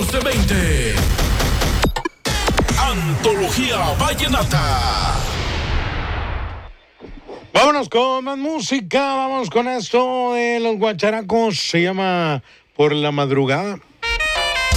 1420. Antología Vallenata. Vámonos con más música, vamos con esto de los guacharacos, se llama Por la Madrugada.